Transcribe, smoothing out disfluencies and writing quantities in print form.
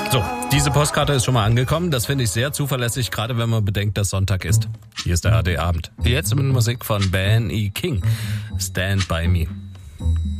So, diese Postkarte ist schon mal angekommen. Das finde ich sehr zuverlässig, gerade wenn man bedenkt, dass Sonntag ist. Hier ist der AD Abend. Jetzt mit Musik von Ben E. King. Stand By Me.